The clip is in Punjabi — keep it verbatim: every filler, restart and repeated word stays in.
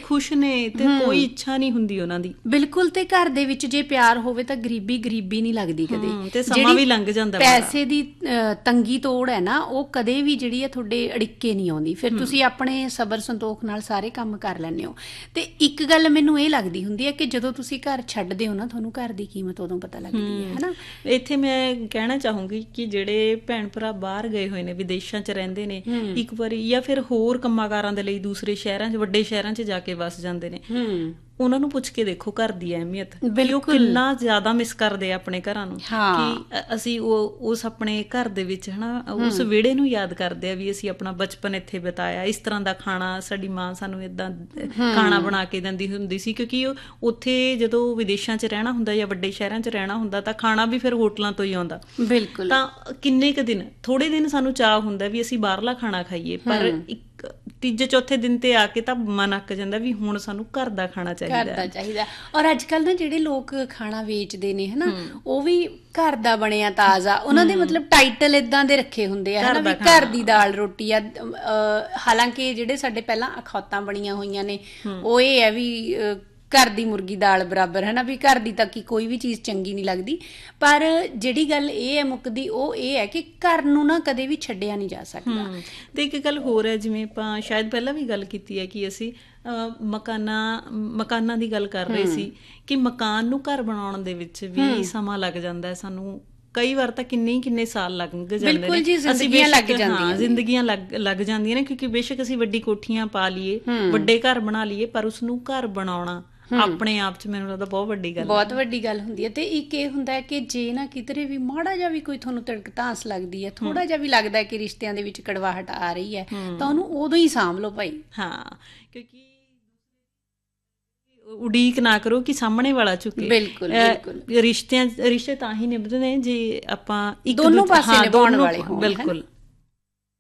ਖੁਸ਼ ਨੇ ਤੇ ਕੋਈ ਇੱਛਾ ਨਹੀਂ ਹੁੰਦੀ ਉਹਨਾਂ ਦੀ। ਬਿਲਕੁਲ। ਤੇ ਘਰ ਦੇ ਵਿੱਚ ਜੇ ਪਿਆਰ ਹੋਵੇ ਤਾਂ ਗਰੀਬੀ ਗਰੀਬੀ ਨਹੀਂ ਲੱਗਦੀ ਕਦੇ, ਤੇ ਸਮਾਂ ਵੀ ਲੰਘ ਜਾਂਦਾ। ਪੈਸੇ ਦੀ ਤੰਗੀ ਤੋੜ ਹੈ ਨਾ, ਉਹ ਕਦੇ ਵੀ ਜਿਹੜੀ ਹੈ ਤੁਹਾਡੇ ਅੜਿੱਕੇ ਨਹੀਂ ਆਉਂਦੀ, ਫਿਰ ਤੁਸੀਂ ਆਪਣੇ ਸਬਰ ਸੰਤੋਖ ਨਾਲ ਸਾਰੇ ਕੰਮ ਕਰ ਲੈਂਦੇ ਹੋ। ਤੇ ਇੱਕ ਗੱਲ ਮੈਨੂੰ ਇਹ ਲੱਗਦੀ ਹੁੰਦੀ ਹੈ ਕਿ ਜਦੋਂ ਤੁਸੀਂ ਘਰ ਛੱਡਦੇ ਹੋ ਨਾ, ਤੁਹਾਨੂੰ ਘਰ ਦੀ ਕੀਮਤ ਉਦੋਂ ਪਤਾ ਲੱਗਦੀ ਹੈ, ਹਨਾ। ਇੱਥੇ ਮੈਂ ਕਹਿਣਾ ਚਾਹੂੰਗੀ ਕਿ ਜਿਹੜੇ ਭੈਣ ਭਰਾ ਬਾਹਰ ਗਏ ਹੋਏ ਨੇ, ਵਿਦੇਸ਼ਾਂ 'ਚ ਰਹਿੰਦੇ ਨੇ ਇੱਕ ਵਾਰੀ, ਜਾਂ ਫਿਰ ਹੋਰ ਕੰਮਾਂ ਕਾਰਾਂ ਦੇ ਲਈ ਦੂਸਰੇ ਸ਼ਹਿਰਾਂ 'ਚ, ਵੱਡੇ ਸ਼ਹਿਰਾਂ 'ਚ ਜਾ ਕੇ ਵਸ ਜਾਂਦੇ ਨੇ, ਉਹਨਾਂ ਨੂੰ ਪੁੱਛ ਕੇ ਦੇਖੋ ਘਰ ਦੀ ਅਹਿਮੀਅਤ, ਕਿ ਉਹ ਕਿੰਨਾ ਜ਼ਿਆਦਾ ਮਿਸ ਕਰਦੇ ਆ ਆਪਣੇ ਘਰਾਂ ਨੂੰ, ਕਿ ਅਸੀਂ ਉਹ ਉਸ ਆਪਣੇ ਘਰ ਦੇ ਵਿੱਚ ਹਨਾ ਉਸ ਵਿਹੜੇ ਨੂੰ ਯਾਦ ਕਰਦੇ ਆ ਵੀ ਅਸੀਂ ਆਪਣਾ ਬਚਪਨ ਇੱਥੇ ਬਿਤਾਇਆ, ਇਸ ਤਰ੍ਹਾਂ ਦਾ ਖਾਣਾ ਸਾਡੀ ਮਾਂ ਸਾਨੂੰ ਏਦਾਂ ਖਾਣਾ ਬਣਾ ਕੇ ਦਿੰਦੀ ਹੁੰਦੀ ਸੀ। ਕਿਉਂਕਿ ਉੱਥੇ ਜਦੋਂ ਵਿਦੇਸ਼ਾਂ 'ਚ ਰਹਿਣਾ ਹੁੰਦਾ ਜਾਂ ਵੱਡੇ ਸ਼ਹਿਰਾਂ 'ਚ ਰਹਿਣਾ ਹੁੰਦਾ ਤਾਂ ਖਾਣਾ ਵੀ ਫਿਰ ਹੋਟਲਾਂ ਤੋਂ ਹੀ ਆਉਂਦਾ। ਬਿਲਕੁਲ। ਤਾਂ ਕਿੰਨੇ ਕੁ ਦਿਨ, ਥੋੜੇ ਦਿਨ ਸਾਨੂੰ ਚਾਅ ਹੁੰਦਾ ਵੀ ਅਸੀਂ ਬਾਹਰਲਾ ਖਾਣਾ ਖਾਈਏ, ਪਰ ਇੱਕ ਤੀਜੇ ਚੌਥੇ ਦਿਨ ਤੇ ਆ ਕੇ ਤਾਂ ਮਨ ਅੱਕ ਜਾਂਦਾ ਵੀ ਹੁਣ ਸਾਨੂੰ ਘਰ ਦਾ ਖਾਣਾ ਚਾਹੀਦਾ, ਘਰ ਦਾ ਚਾਹੀਦਾ। ਔਰ ਅੱਜ ਕੱਲ੍ਹ ਨਾ ਜਿਹੜੇ ਲੋਕ ਖਾਣਾ ਵੇਚਦੇ ਨੇ ਹਨਾ, ਉਹ ਵੀ ਘਰ ਦਾ ਬਣਿਆ ਤਾਜ਼ਾ, ਉਹਨਾਂ ਦੇ ਮਤਲਬ ਟਾਈਟਲ ਏਦਾਂ ਦੇ ਰੱਖੇ ਹੁੰਦੇ ਆ ਹਨਾ, ਵੀ ਘਰ ਦੀ ਦਾਲ ਰੋਟੀ ਆ। ਹਾਲਾਂਕਿ ਜਿਹੜੇ ਸਾਡੇ ਪਹਿਲਾਂ ਅਖੌਤਾਂ ਬਣੀਆਂ ਹੋਈਆਂ ਨੇ ਉਹ ਇਹ ਹੈ ਵੀ ਘਰ ਦੀ ਮੁਰਗੀ ਦਾਲ ਬਰਾਬਰ, ਹੈ ਨਾ, ਵੀ ਘਰ ਦੀ ਤਾਂ ਕੀ ਕੋਈ ਵੀ ਚੀਜ਼ ਚੰਗੀ ਨਹੀਂ ਲੱਗਦੀ। ਪਰ ਜਿਹੜੀ ਗੱਲ ਇਹ ਹੈ ਮੁੱਕਦੀ, ਉਹ ਇਹ ਹੈ ਕਿ ਘਰ ਨੂੰ ਨਾ ਕਦੇ ਵੀ ਛੱਡਿਆ ਨਹੀਂ ਜਾ ਸਕਦਾ। ਤੇ ਇੱਕ ਗੱਲ ਹੋਰ ਹੈ, ਜਿਵੇਂ ਆਪਾਂ ਸ਼ਾਇਦ ਪਹਿਲਾਂ ਵੀ ਗੱਲ ਕੀਤੀ ਹੈ ਕਿ ਅਸੀਂ ਮਕਾਨਾਂ ਮਕਾਨਾਂ ਦੀ ਗੱਲ ਕਰ ਰਹੇ ਸੀ ਕਿ ਮਕਾਨ ਨੂੰ ਘਰ ਬਣਾਉਣ ਦੇ ਵਿੱਚ ਵੀ ਸਮਾਂ ਲੱਗ ਜਾਂਦਾ ਹੈ ਸਾਨੂੰ। ਕਈ ਵਾਰ ਤਾਂ ਕਿੰਨੇ ਹੀ ਕਿੰਨੇ ਸਾਲ ਲੱਗ ਜਾਂਦੇ ਨੇ, ਅਸੀਂ ਜ਼ਿੰਦਗੀਆਂ ਲੱਗ ਲੱਗ ਜਾਂਦੀਆਂ ਨੇ, ਕਿਉਂਕਿ ਬੇਸ਼ੱਕ ਅਸੀਂ ਵੱਡੀ ਕੋਠੀਆਂ ਪਾ ਲਈਏ, ਵੱਡੇ ਘਰ ਬਣਾ ਲਈਏ, ਪਰ ਉਸਨੂੰ ਘਰ ਬਣਾਉਣਾ ਆਪਣੇ ਆਪ 'ਚ ਮੈਨੂੰ ਲੱਗਦਾ ਬਹੁਤ ਵੱਡੀ ਗੱਲ, ਬਹੁਤ ਵੱਡੀ ਗੱਲ ਹੁੰਦੀ ਹੈ। ਤੇ ਇੱਕ ਇਹ ਹੁੰਦਾ ਹੈ ਕਿ ਜੇ ਨਾ ਕਿਧਰੇ ਵੀ ਮਾੜਾ ਜਿਹਾ ਵੀ ਕੋਈ ਤੁਹਾਨੂੰ ਤਿੜਕ ਧਾਂਸ ਲੱਗਦੀ ਹੈ, ਥੋੜਾ ਜਿਹਾ ਵੀ ਲੱਗਦਾ ਕਿ ਰਿਸ਼ਤਿਆਂ ਦੇ ਵਿੱਚ ਕੜਵਾਹਟ ਆ ਰਹੀ ਹੈ, ਤਾਂ ਉਹਨੂੰ ਉਦੋਂ ਹੀ ਸਾਂਭ ਲਓ ਭਾਈ। ਹਾਂ, ਕਿਉਂਕਿ ਉਡੀਕ ਨਾ ਕਰੋ ਕਿ ਸਾਹਮਣੇ ਵਾਲਾ ਝੁਕੇ। ਬਿਲਕੁਲ ਬਿਲਕੁਲ। ਰਿਸ਼ਤਿਆਂ ਰਿਸ਼ਤੇ ਤਾਂ ਹੀ ਨਿਭਦੇ ਨੇ ਜੇ ਆਪਾਂ ਦੋਨੋਂ ਪਾਸੇ ਨਿਭਾਉਣ ਵਾਲੇ ਹੋਣ। ਬਿਲਕੁਲ।